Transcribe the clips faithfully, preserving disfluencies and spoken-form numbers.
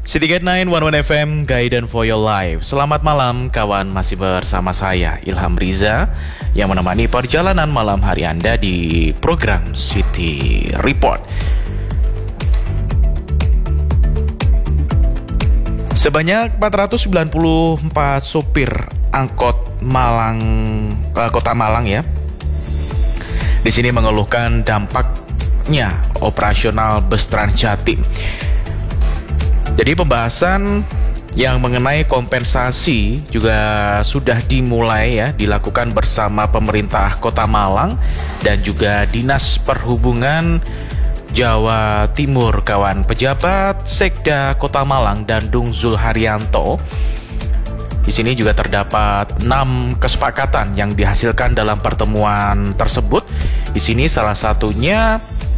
City Gate sembilan satu satu F M, Guidance for Your Life. Selamat malam kawan, masih bersama saya Ilham Riza yang menemani perjalanan malam hari Anda di program City Report. Sebanyak empat ratus sembilan puluh empat sopir angkot Malang, eh, Kota Malang ya, di sini mengeluhkan dampaknya operasional bus Transjatim. Jadi pembahasan yang mengenai kompensasi juga sudah dimulai ya, dilakukan bersama pemerintah Kota Malang dan juga Dinas Perhubungan Jawa Timur. Kawan, pejabat Sekda Kota Malang Dandung Zulharyanto, di sini juga terdapat enam kesepakatan yang dihasilkan dalam pertemuan tersebut. Di sini salah satunya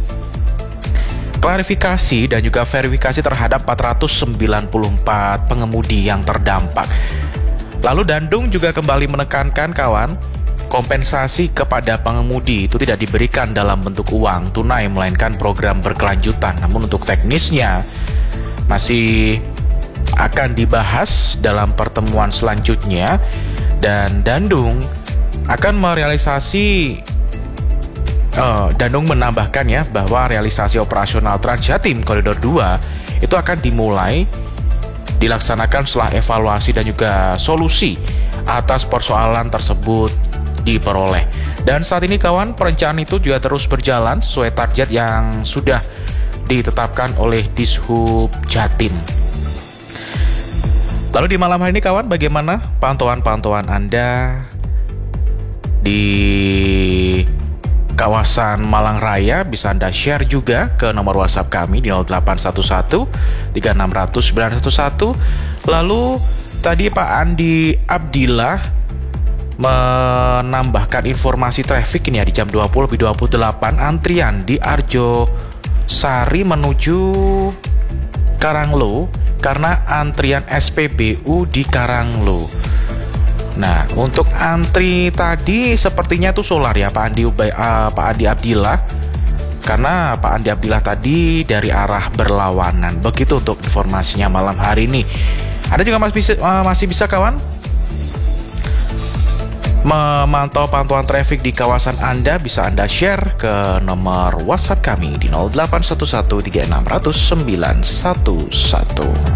klarifikasi dan juga verifikasi terhadap empat ratus sembilan puluh empat pengemudi yang terdampak. Lalu Dandung juga kembali menekankan kawan, kompensasi kepada pengemudi itu tidak diberikan dalam bentuk uang tunai, melainkan program berkelanjutan. Namun untuk teknisnya masih akan dibahas dalam pertemuan selanjutnya, dan Dandung akan merealisasi Uh, Dandung menambahkan ya bahwa realisasi operasional Transjatim Koridor dua itu akan dimulai dilaksanakan setelah evaluasi dan juga solusi atas persoalan tersebut diperoleh. Dan saat ini kawan, perencanaan itu juga terus berjalan sesuai target yang sudah ditetapkan oleh Dishub Jatim. Lalu di malam hari ini kawan, bagaimana pantauan-pantauan Anda di kawasan Malang Raya? Bisa Anda share juga ke nomor WhatsApp kami di nol delapan satu satu tiga enam nol nol sembilan satu satu. Lalu tadi Pak Andi Abdillah menambahkan informasi traffic ini ya, di jam dua puluh lebih dua puluh delapan antrian di Arjo Sari menuju Karanglo karena antrian S P B U di Karanglo. Nah, untuk antri tadi sepertinya itu solar ya Pak Andi Ubay, uh, Pak Andi Abdillah, karena Pak Andi Abdillah tadi dari arah berlawanan. Begitu untuk informasinya malam hari ini. Anda juga masih bisa, uh, masih bisa kawan memantau pantauan traffic di kawasan Anda. Bisa Anda share ke nomor WhatsApp kami di nol delapan satu satu tiga enam nol nol sembilan satu satu.